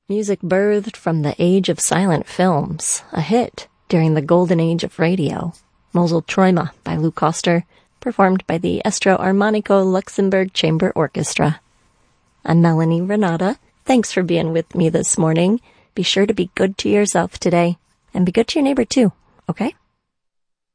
Music birthed from the age of silent films, a hit during the golden age of radio. Mosel Träume by Lou Koster, performed by the Estro Armonico Luxembourg Chamber Orchestra. I'm Melanie Renata. Thanks for being with me this morning. Be sure to be good to yourself today, and be good to your neighbor too, okay?